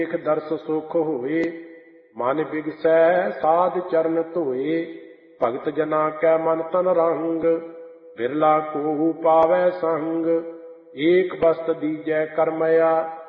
ਦੇਖ ਦਰਸ ਸੁਖ ਹੋਏ, ਮਨ ਬਿਗਸੈ ਸਾਧ ਚਰਨ ਧੋਏ। ਭਗਤ ਜਨਾ ਕੈ ਮਨ ਤਨ ਰੰਗ, ਬਿਰਲਾ ਕੋਹੁ ਪਾਵੈ ਸੰਗ। ਏਕ ਬਸਤ ਦੀਜੈ ਕਰਮਇਆ,